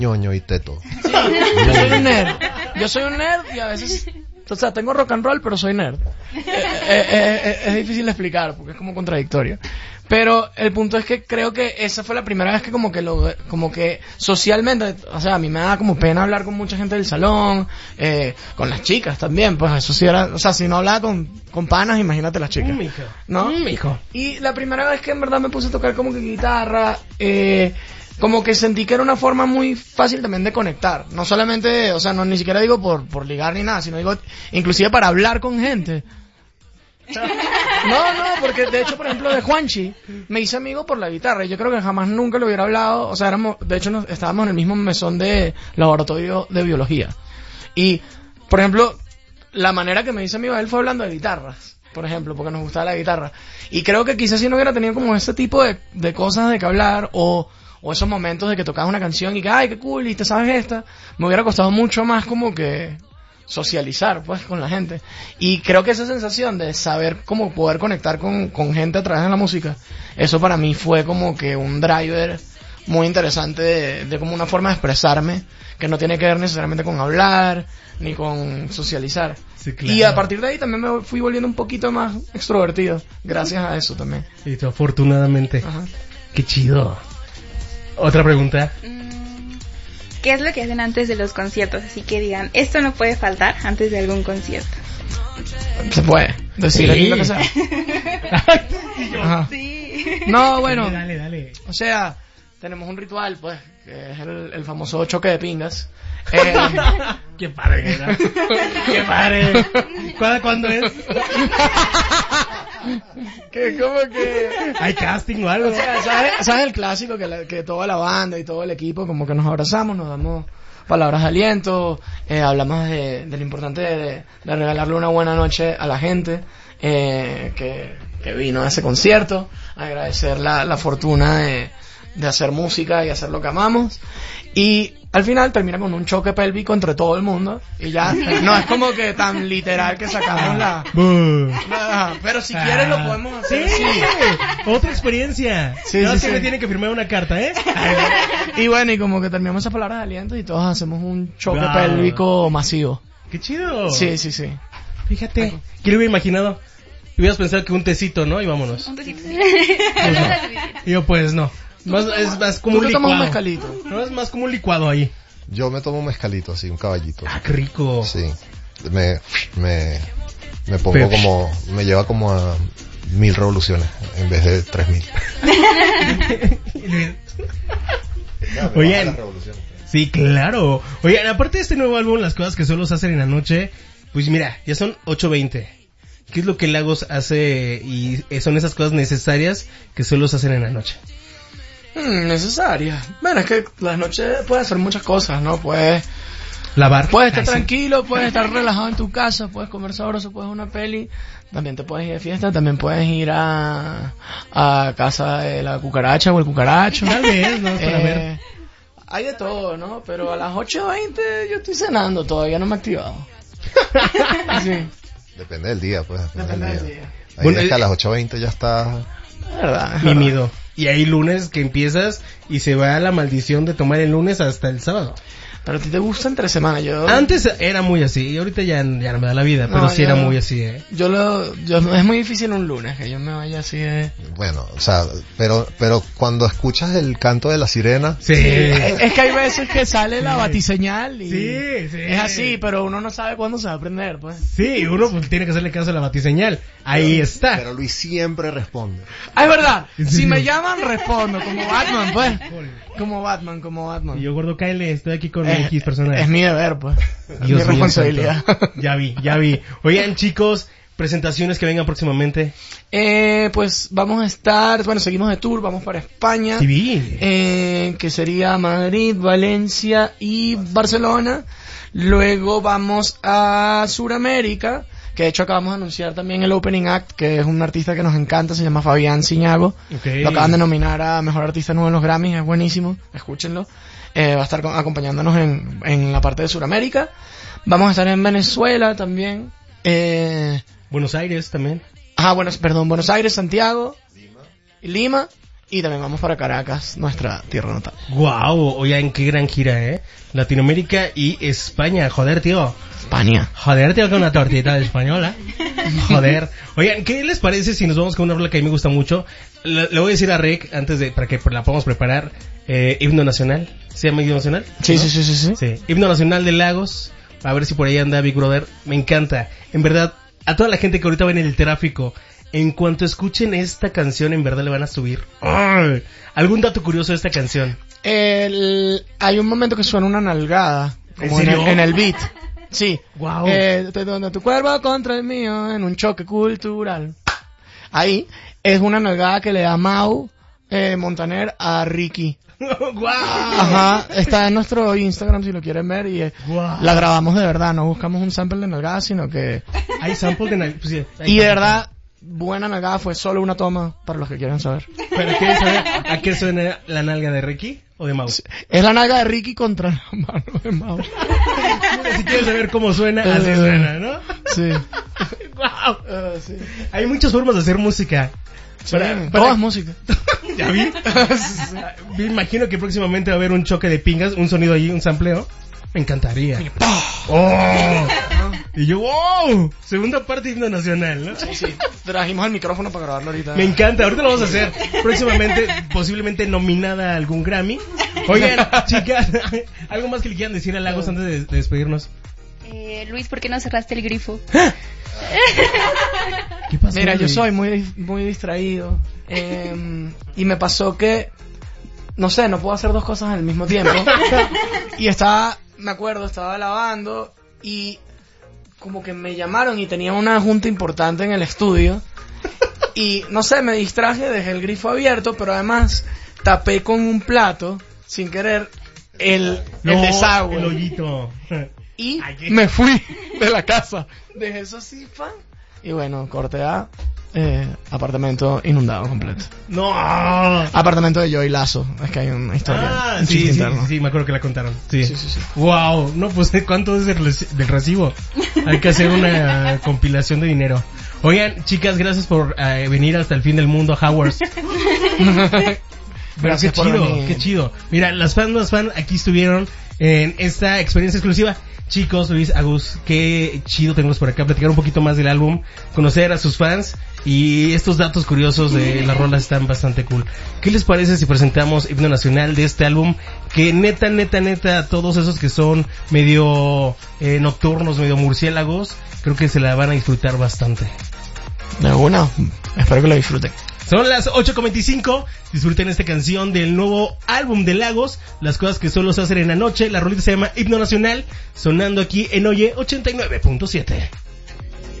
ñoño y teto. Sí, yo soy un nerd. Yo soy un nerd y a veces... O sea, tengo rock and roll, pero soy nerd. Es difícil de explicar porque es como contradictorio. Pero el punto es que creo que esa fue la primera vez que como que socialmente, o sea, a mí me da como pena hablar con mucha gente del salón, con las chicas también, pues eso sí era, o sea, si no hablaba con panas, imagínate las chicas. Mijo. ¿No? Mijo. Y la primera vez que en verdad me puse a tocar como que guitarra, como que sentí que era una forma muy fácil también de conectar. No solamente, o sea, no ni siquiera digo por ligar ni nada, sino digo inclusive para hablar con gente. No, porque de hecho, por ejemplo, de Juanchi me hice amigo por la guitarra y yo creo que jamás nunca lo hubiera hablado. O sea, estábamos en el mismo mesón de laboratorio de biología. Y, por ejemplo, la manera que me hice amigo de él fue hablando de guitarras, por ejemplo, porque nos gustaba la guitarra. Y creo que quizás si no hubiera tenido como ese tipo de cosas de que hablar o esos momentos de que tocabas una canción y que, ay, qué cool, y te sabes esta, me hubiera costado mucho más como que socializar, pues, con la gente. Y creo que esa sensación de saber cómo poder conectar con gente a través de la música, eso para mí fue como que un driver muy interesante de como una forma de expresarme, que no tiene que ver necesariamente con hablar, ni con socializar. Sí, claro. Y a partir de ahí también me fui volviendo un poquito más extrovertido, gracias a eso también. Y tú, afortunadamente. Ajá. Qué chido. Otra pregunta. ¿Qué es lo que hacen antes de los conciertos? Así que digan, esto no puede faltar antes de algún concierto. Se puede decir Sí. aquí lo que sea. Ajá. Sí. No, bueno, Dale. o sea, tenemos un ritual, pues, que es el famoso choque de pingas. Qué padre, ¿verdad? Qué padre. ¿Cuándo es? Que como que... ¿Hay casting o algo? O sea, ¿sabes el clásico? Que toda la banda y todo el equipo como que nos abrazamos, nos damos palabras de aliento, hablamos de lo importante de regalarle una buena noche a la gente que vino a ese concierto, agradecer la fortuna de hacer música y hacer lo que amamos, y al final termina con un choque pélvico entre todo el mundo y ya no es como que tan literal que sacamos pero si quieres lo podemos hacer. Sí, otra experiencia. Sí, no, sí, es que sí. me tienen que firmar una carta, ¿eh? Y bueno, y como que terminamos esas palabras de aliento y todos hacemos un choque Wow. pélvico masivo. Qué chido. Sí. Fíjate, ¿quién lo hubiera imaginado? Hubieras pensado que un tecito, ¿no? Y vámonos. Un besito. Y yo, pues no. Es más como Tú un te tomas un licuado. mezcalito. No, es más como un licuado ahí. Yo me tomo un mezcalito así, un caballito. Ah, qué rico. Sí. Me pongo como, me lleva como a 1000 revoluciones en vez de 3000. Oigan, sí, claro. Oigan, aparte de este nuevo álbum, las cosas que solo se hacen en la noche, pues mira, ya son 8:20. ¿Qué es lo que Lagos hace y son esas cosas necesarias que solo se hacen en la noche? Necesaria. Bueno, es que las noches puedes hacer muchas cosas, ¿no? Puedes Lavar. estar Ay, sí. tranquilo, puedes estar relajado en tu casa, puedes comer sabroso, puedes ver una peli, también te puedes ir de fiesta, también puedes ir a casa de la cucaracha o el cucaracho. Tal vez, ¿no? Para ver. Hay de todo, ¿no? Pero a las 8:20 yo estoy cenando, todavía no me he activado. Sí, Depende del día, pues. depende del día. Ahí Bueno, es que a las 8:20 ya está. ¿Verdad? Mimido. Y hay lunes que empiezas y se va la maldición de tomar el lunes hasta el sábado. Pero a ti te gusta entre semana, yo... Antes era muy así, y ahorita ya no me da la vida, pero No, sí yo- era muy así, ¿eh? es muy difícil un lunes que yo me vaya así de... Bueno, o sea, pero cuando escuchas el canto de la sirena, Sí. Es que hay veces que sale la batiseñal y Sí. es así, pero uno no sabe cuándo se va a prender, pues. Sí, uno pues, tiene que hacerle caso a la batiseñal. Ahí está. pero Luis siempre responde. Ah, es verdad. Sí. Si me llaman, respondo. Como Batman, pues. Como Batman. Y yo, gordo, cáele, estoy aquí con X personas. Es mi deber, pues. Es mi Dios mío, responsabilidad. santo. Ya vi. Oigan, chicos, presentaciones que vengan próximamente. Pues vamos a estar, bueno, seguimos de tour, vamos para España. Sí, vi. Que sería Madrid, Valencia y Barcelona. Luego vamos a Sudamérica, que de hecho acabamos de anunciar también el Opening Act, que es un artista que nos encanta, se llama Fabián Ciñago. Okay. Lo acaban de nominar a Mejor Artista Nuevo en los Grammys, es buenísimo, escúchenlo. Va a estar acompañándonos en la parte de Sudamérica. Vamos a estar en Venezuela también. Buenos Aires también. Buenos Aires, Santiago, Lima. y también vamos para Caracas, nuestra tierra natal. Wow, oigan, qué gran gira, Latinoamérica y España, joder, tío. España. Joder, tío, con una tortita de española. Joder. Oigan, ¿qué les parece si nos vamos con una rola que a mí me gusta mucho? Le voy a decir a Rick, antes de, para que la podamos preparar, Himno Nacional. ¿Se llama Himno Nacional? Sí, ¿no? sí. Himno Nacional de Lagos. A ver si por ahí anda Big Brother. Me encanta. En verdad, a toda la gente que ahorita va en el tráfico, en cuanto escuchen esta canción, en verdad le van a subir. ¡Ay! ¿Algún dato curioso de esta canción? Hay un momento que suena una nalgada. Como ¿En serio? en el beat. Sí. Wow. Donde tu cuerpo contra el mío en un choque cultural. Ahí es una nalgada que le da Mau Montaner a Ricky. ¡Wow! Ajá, está en nuestro Instagram si lo quieren ver y la grabamos de verdad, no buscamos un sample de nalgada, sino que... Hay samples de nalgada. Pues sí, y de verdad, buena nalgada, fue solo una toma, para los que quieran saber. ¿Pero quieres saber a qué suena la nalga de Ricky o de Mau? Es la nalga de Ricky contra la mano de Mau. Si quieres saber cómo suena, así suena, ¿no? Sí. ¡Wow! Sí. Hay muchas formas de hacer música. Todo es música. ¿Ya vi? Me imagino que próximamente va a haber un choque de pingas, un sonido ahí, un sampleo. Me encantaría. ¡Oh! Y yo, ¡wow! Segunda parte de Himno Nacional, ¿no? Sí. Trajimos el micrófono para grabarlo ahorita. Me encanta, ahorita lo vamos a hacer. Próximamente, posiblemente nominada a algún Grammy. Oigan, chicas, ¿algo más que le quieran decir a Lagos antes de despedirnos? Luis, ¿por qué no cerraste el grifo? ¿Qué pasó? Mira, yo Luis? soy muy distraído. Y me pasó que, no sé, no puedo hacer dos cosas al mismo tiempo. Y estaba lavando y como que me llamaron y tenía una junta importante en el estudio. Y no sé, me distraje, dejé el grifo abierto, pero además tapé con un plato, sin querer, el desagüe. El hoyito. Y me fui de la casa. Dejé eso así, fan. Y bueno, corte A, apartamento inundado completo. ¡No! Apartamento de Joey Lazo. Es que hay una historia. Un chiste interno. Sí, me acuerdo que la contaron. Sí. Sí. Wow, no, pues ¿cuánto es del recibo? Hay que hacer una compilación de dinero. Oigan, chicas, gracias por venir hasta el fin del mundo a Howard's. Pero Gracias qué por chido, venir. qué chido. Mira, las fans más fan aquí estuvieron en esta experiencia exclusiva. Chicos, Luis, Agus, qué chido tenemos por acá, platicar un poquito más del álbum, conocer a sus fans y estos datos curiosos de las rolas están bastante cool. ¿Qué les parece si presentamos Himno Nacional de este álbum? Que neta, todos esos que son medio nocturnos, medio murciélagos, creo que se la van a disfrutar bastante. De una, espero que lo disfruten. Son las 8:25, disfruten esta canción del nuevo álbum de Lagos, Las cosas que solo se hacen en la noche. La rolita se llama Himno Nacional, sonando aquí en Oye 89.7.